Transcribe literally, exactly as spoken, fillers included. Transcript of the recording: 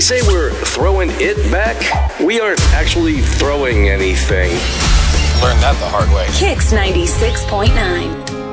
we say we're throwing it back, we aren't actually throwing anything. Learned that the hard way. Kicks ninety-six point nine.